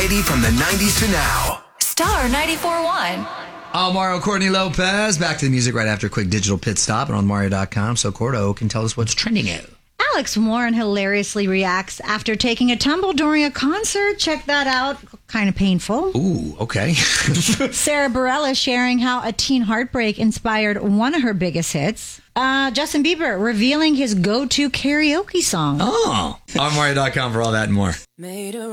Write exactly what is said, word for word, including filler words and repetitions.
variety from the nineties to now. Star ninety-four point one. I'm Mario Courtney Lopez. Back to the music right after a quick digital pit stop and on Mario dot com. So Cordo can tell us what's trending out. Alex Warren hilariously reacts after taking a tumble during a concert. Check that out. Kind of painful. Ooh, okay. Sarah Bareilles sharing how a teen heartbreak inspired one of her biggest hits. Uh, Justin Bieber revealing his go-to karaoke song. Oh. On Mario dot com for all that and more. Made a